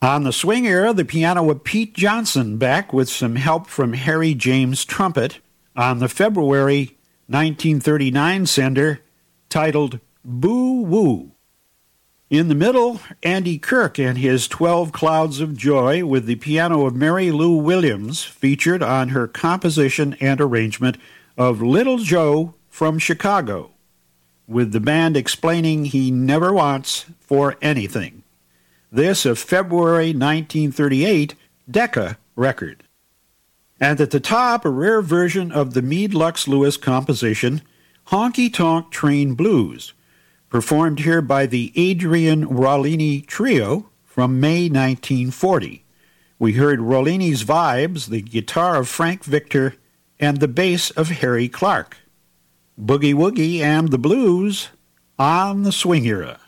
On the swing era, the piano of Pete Johnson, back with some help from Harry James trumpet on the February 1939 sender titled Boo Woo. In the middle, Andy Kirk and his 12 Clouds of Joy with the piano of Mary Lou Williams, featured on her composition and arrangement of Little Joe from Chicago, with the band explaining he never wants for anything. This a February 1938 Decca record. And at the top, a rare version of the Meade Lux Lewis composition, Honky Tonk Train Blues, performed here by the Adrian Rollini Trio from May 1940. We heard Rollini's vibes, the guitar of Frank Victor, and the bass of Harry Clark. Boogie Woogie and the Blues on the Swing Era.